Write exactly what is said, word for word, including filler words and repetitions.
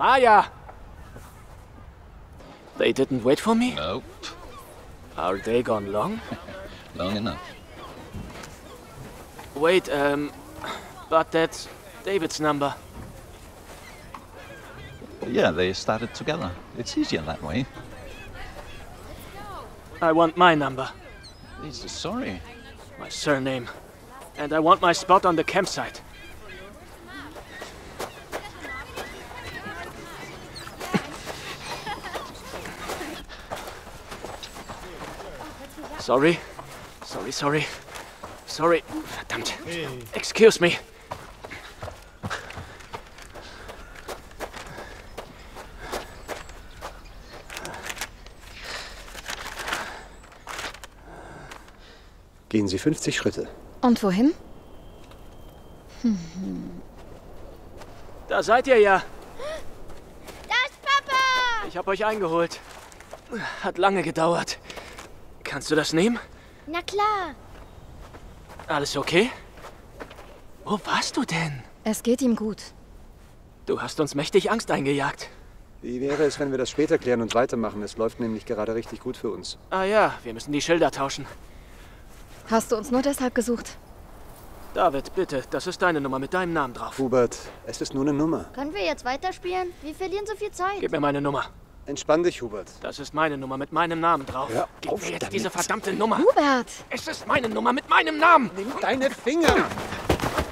Maya! They didn't wait for me? Nope. Are they gone long? Long enough. Wait, um... But that's David's number. Yeah, they started together. It's easier that way. I want my number. He's sorry. My surname. And I want my spot on the campsite. Sorry. Sorry, sorry. Sorry. Verdammt. Excuse me. Gehen Sie fünfzig Schritte. Und wohin? Da seid ihr ja. Da ist Papa! Ich hab euch eingeholt. Hat lange gedauert. Kannst du das nehmen? Na klar. Alles okay? Wo warst du denn? Es geht ihm gut. Du hast uns mächtig Angst eingejagt. Wie wäre es, wenn wir das später klären und weitermachen? Es läuft nämlich gerade richtig gut für uns. Ah ja, wir müssen die Schilder tauschen. Hast du uns nur deshalb gesucht? David, bitte, das ist deine Nummer mit deinem Namen drauf. Hubert, es ist nur eine Nummer. Können wir jetzt weiterspielen? Wir verlieren so viel Zeit. Gib mir meine Nummer. Entspann dich, Hubert. Das ist meine Nummer mit meinem Namen drauf. Hör Gib auf mir jetzt damit. diese verdammte Nummer. Hubert! Es ist meine Nummer mit meinem Namen. Nimm deine Finger!